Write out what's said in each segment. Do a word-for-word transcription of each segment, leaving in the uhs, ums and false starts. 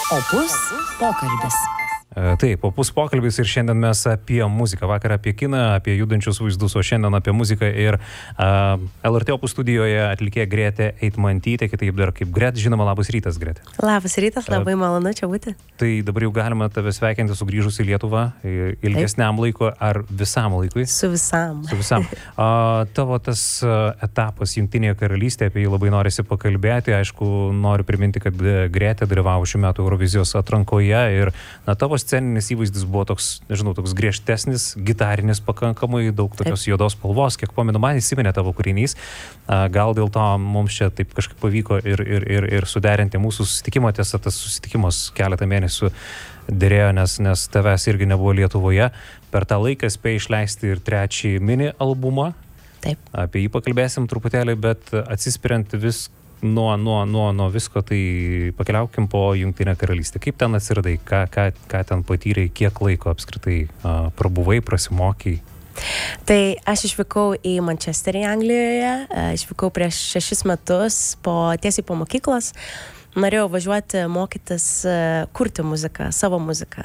Opus pokalbis. Taip, opus pokalbis ir šiandien mes apie muziką, vakar apie kiną, apie judančius vaizdus, o šiandien apie muziką ir uh, L R T opus studijoje atlikėja Gretė Eitmantytė, kitaip dar kaip Gret, žinoma, labas rytas, Gretė. Labas rytas, labai uh, malonu čia būti. Tai dabar jau galima tave sveikinti sugrįžus į Lietuvą ilgesniam laikui ar visam laikui? Su visam. Su visam. Uh, tavo tas uh, etapas Jungtinėje karalystėje, apie jį labai norisi pakalbėti, aišku, noriu priminti, kad Gretė dalyvavo šių metų Eurovizijos atrankoje ir na, tavo sceninis įvaizdis buvo toks, nežinau, toks griežtesnis, gitarinis pakankamai, daug tokios taip. Juodos spalvos, kiek pamenu, man įsiminė tavo kūrinys. Gal dėl to mums čia taip kažkaip pavyko ir, ir, ir, ir suderinti mūsų susitikimą, tiesa, tas susitikimas keletą mėnesių dėrėjo, nes, nes tavęs irgi nebuvo Lietuvoje. Per tą laiką spėjai išleisti ir trečiąjį mini albumą. Taip. Apie jį pakalbėsim truputėlį, bet atsispiriant vis Nuo, nuo, nuo, nuo visko, tai pakeliaukim po Jungtinę karalystę. Kaip ten atsiradai, ką, ką, ką ten patyrei, kiek laiko apskritai uh, prabuvai, prasimokiai? Tai aš išvykau į Mančesterį Anglijoje, išvykau prieš šešis metus, po, tiesiai po mokyklos. Norėjau važiuoti mokytis kurti muziką, savo muziką.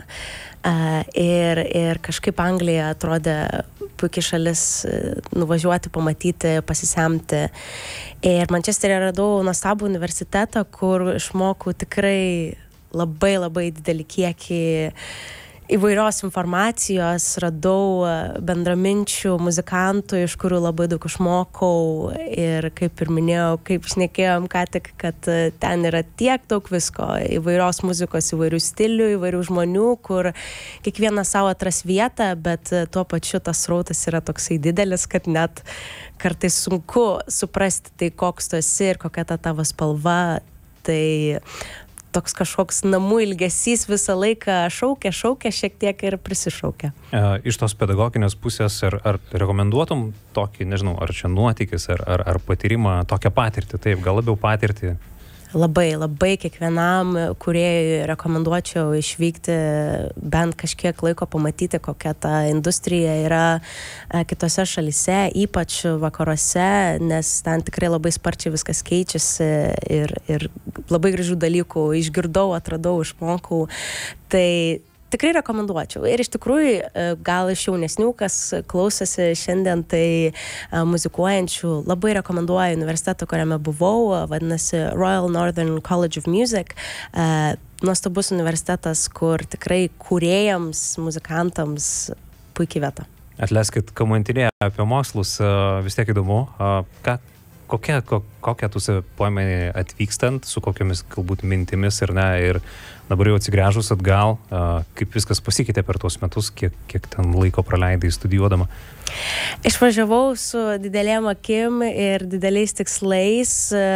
Ir, ir kažkaip Anglija atrodė puikiai šalis nuvažiuoti, pamatyti, pasisemti. Ir Mančesteryje radau nuostabų universitetą, kur išmokau tikrai labai labai didelį kiekį įvairios informacijos, radau bendraminčių muzikantų, iš kurių labai daug išmokau ir kaip ir minėjau, kaip šnekėjom ką tik, kad ten yra tiek daug visko, įvairios muzikos, įvairių stilių, įvairių žmonių, kur kiekvienas savo atras vietą, bet tuo pačiu tas srautas yra toksai didelis, kad net kartais sunku suprasti tai, koks tu esi ir kokia ta tavo spalva. Tai toks kažkoks namų ilgesys visą laiką šaukia, šaukia, šiek tiek ir prisišaukia. E, iš tos pedagoginės pusės, ar, ar rekomenduotum tokį, nežinau, ar čia nuotykis, ar, ar, ar patyrimą, tokią patirtį, taip, gal labiau patirtį? Labai, labai kiekvienam kūrėjui rekomenduočiau išvykti bent kažkiek laiko pamatyti, kokia ta industrija yra kitose šalyse, ypač vakaruose, nes ten tikrai labai sparčiai viskas keičiasi ir, ir labai gražių dalykų išgirdau, atradau, išmokau. Tai tikrai rekomenduočiau. Ir iš tikrųjų, gal iš jaunesnių, kas klausosi šiandien, tai muzikuojančių, labai rekomenduoju universitetą, kuriame buvau, vadinasi Royal Northern College of Music. Nuostabus universitetas, kur tikrai kūrėjams, muzikantams puikiai vieta. Atleiskit, kamantinėje apie mokslus, vis tiek įdomu. Ką Kokia, kokia tu save paėmė atvykstant, su kokiamis galbūt mintimis ir ne, ir dabar jau atsigręžus atgal, kaip viskas pasikeitė per tuos metus, kiek, kiek ten laiko praleidai studijuodama? Išvažiavau su didelėm akim ir dideliais tikslais,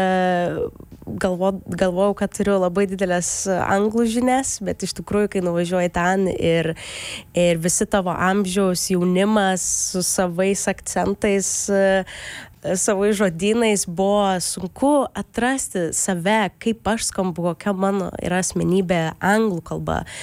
galvo, galvojau, kad turiu labai didelės anglų žinias, bet iš tikrųjų, kai nuvažiuoji ten ir, ir visi tavo amžiaus jaunimas su savais akcentais, savai žodynais, buvo sunku atrasti save, kaip aš skambu, kokia mano yra asmenybė anglų kalba.